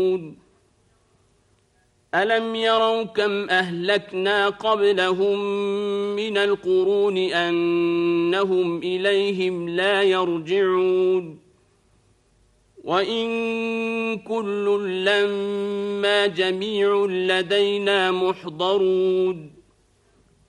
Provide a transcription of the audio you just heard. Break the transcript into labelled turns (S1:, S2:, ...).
S1: ألم يروا كم أهلكنا قبلهم من القرون أنهم إليهم لا يرجعون وإن كل لما جميع لدينا محضرون